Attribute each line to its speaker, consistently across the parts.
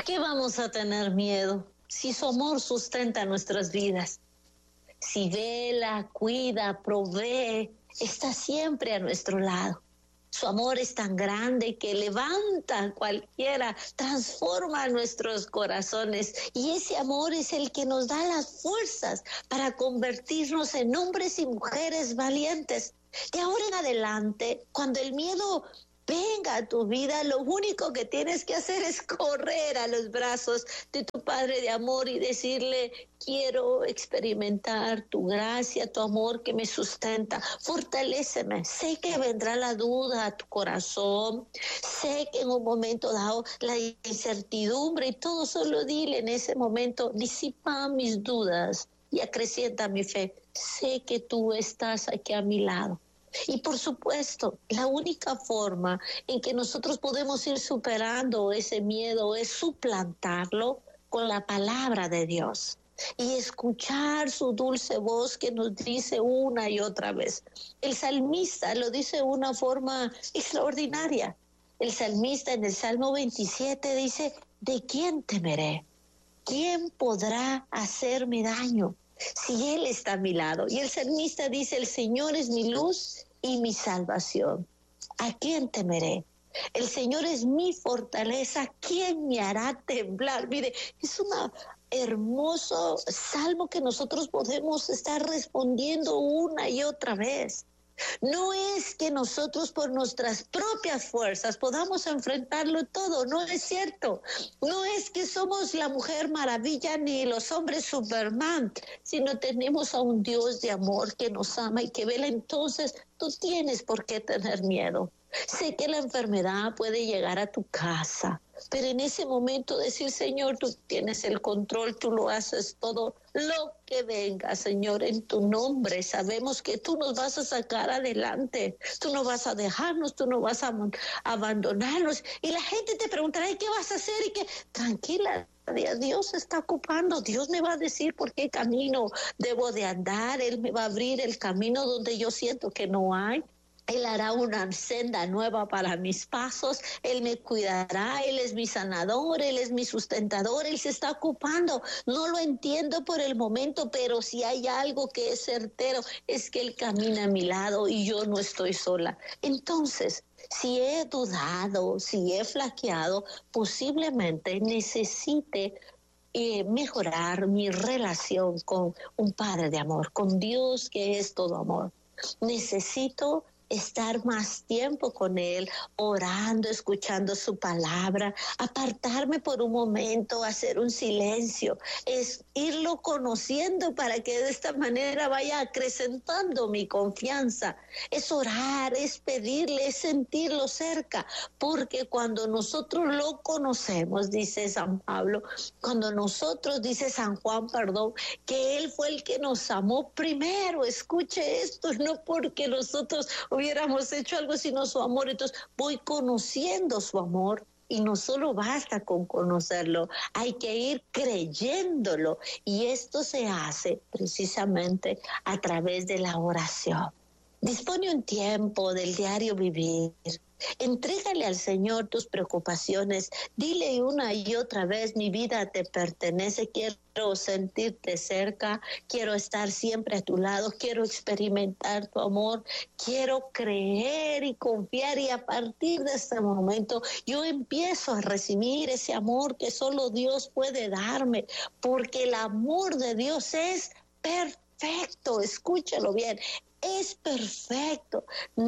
Speaker 1: ¿Por qué vamos a tener miedo si su amor sustenta nuestras vidas? Si vela, cuida, provee, está siempre a nuestro lado. Su amor es tan grande que levanta a cualquiera, transforma nuestros corazones, y ese amor es el que nos da las fuerzas para convertirnos en hombres y mujeres valientes. De ahora en adelante, cuando el miedo venga a tu vida, lo único que tienes que hacer es correr a los brazos de tu Padre de amor y decirle: quiero experimentar tu gracia, tu amor que me sustenta, fortaléceme. Sé que vendrá la duda a tu corazón, sé que en un momento dado la incertidumbre y todo, solo dile en ese momento: disipa mis dudas y acrecienta mi fe. Sé que tú estás aquí a mi lado. Y por supuesto, la única forma en que nosotros podemos ir superando ese miedo es suplantarlo con la palabra de Dios y escuchar su dulce voz que nos dice una y otra vez. El salmista lo dice de una forma extraordinaria. El salmista en el Salmo 27 dice: ¿de quién temeré? ¿Quién podrá hacerme daño si Él está a mi lado? Y el salmista dice: el Señor es mi luz y mi salvación. ¿A quién temeré? El Señor es mi fortaleza. ¿Quién me hará temblar? Mire, es un hermoso salmo que nosotros podemos estar respondiendo una y otra vez. No es que nosotros por nuestras propias fuerzas podamos enfrentarlo todo, no es cierto. No es que somos la Mujer Maravilla ni los hombres Superman, sino tenemos a un Dios de amor que nos ama y que vela. Entonces, tú tienes por qué tener miedo. Sé que la enfermedad puede llegar a tu casa, pero en ese momento decir: Señor, tú tienes el control, tú lo haces todo, lo que venga, Señor, en tu nombre. Sabemos que tú nos vas a sacar adelante, tú no vas a dejarnos, tú no vas a abandonarnos. Y la gente te preguntará: ¿y qué vas a hacer? Y que tranquila, Dios se está ocupando, Dios me va a decir por qué camino debo de andar, Él me va a abrir el camino donde yo siento que no hay. Él hará una senda nueva para mis pasos, Él me cuidará, Él es mi sanador, Él es mi sustentador, Él se está ocupando. No lo entiendo por el momento, pero si hay algo que es certero, es que Él camina a mi lado y yo no estoy sola. Entonces, si he dudado, si he flaqueado, posiblemente necesite mejorar mi relación con un Padre de amor, con Dios que es todo amor. Necesito estar más tiempo con Él, orando, escuchando su palabra, apartarme por un momento, hacer un silencio, es irlo conociendo para que de esta manera vaya acrecentando mi confianza. Es orar, es pedirle, es sentirlo cerca, porque cuando nosotros lo conocemos, dice San Pablo, cuando nosotros, dice San Juan, perdón, que Él fue el que nos amó primero. Escuche esto, no porque nosotros hubiéramos hecho algo sino su amor. Entonces voy conociendo su amor, y no solo basta con conocerlo, hay que ir creyéndolo, y esto se hace precisamente a través de la oración. Dispone un tiempo del diario vivir. Entrégale al Señor tus preocupaciones. Dile una y otra vez: mi vida te pertenece, quiero sentirte cerca, quiero estar siempre a tu lado, quiero experimentar tu amor, quiero creer y confiar, y a partir de este momento yo empiezo a recibir ese amor que solo Dios puede darme, porque el amor de Dios es perfecto. Escúchalo bien. Es perfecto,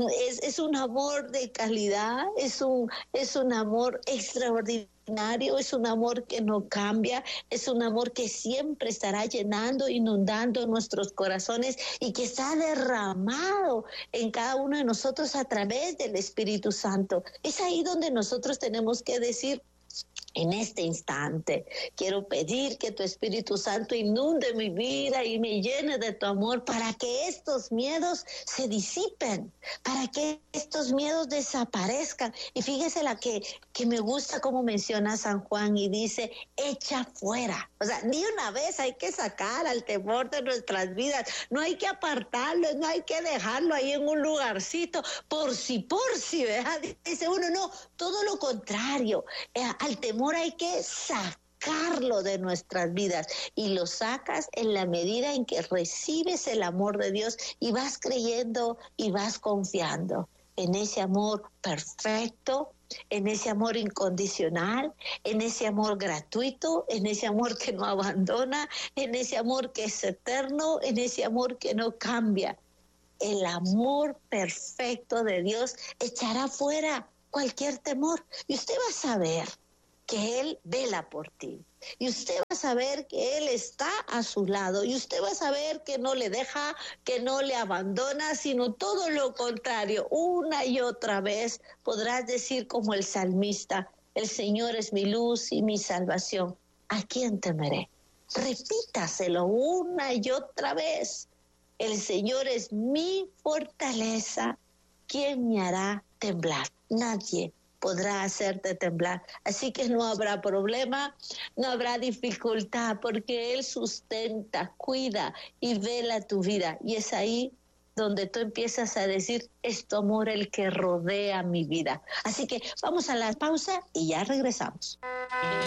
Speaker 1: es un amor de calidad, es un amor extraordinario, es un amor que no cambia, es un amor que siempre estará llenando, inundando nuestros corazones, y que está derramado en cada uno de nosotros a través del Espíritu Santo. Es ahí donde nosotros tenemos que decir: en este instante quiero pedir que tu Espíritu Santo inunde mi vida y me llene de tu amor, para que estos miedos se disipen, para que estos miedos desaparezcan. Y fíjese la que me gusta como menciona San Juan, y dice: echa fuera. O sea, de una vez hay que sacar al temor de nuestras vidas, no hay que apartarlo, no hay que dejarlo ahí en un lugarcito por si, ¿verdad? Dice uno, no, todo lo contrario, al temor amor hay que sacarlo de nuestras vidas, y lo sacas en la medida en que recibes el amor de Dios y vas creyendo y vas confiando en ese amor perfecto, en ese amor incondicional, en ese amor gratuito, en ese amor que no abandona, en ese amor que es eterno, en ese amor que no cambia. El amor perfecto de Dios echará fuera cualquier temor, y usted va a saber que Él vela por ti, y usted va a saber que Él está a su lado, y usted va a saber que no le deja, que no le abandona, sino todo lo contrario. Una y otra vez podrás decir como el salmista: el Señor es mi luz y mi salvación, ¿a quién temeré? Repítaselo una y otra vez: el Señor es mi fortaleza, ¿quién me hará temblar? Nadie podrá hacerte temblar. Así que no habrá problema, no habrá dificultad, porque Él sustenta, cuida y vela tu vida. Y es ahí donde tú empiezas a decir: es tu amor el que rodea mi vida. Así que vamos a la pausa y ya regresamos.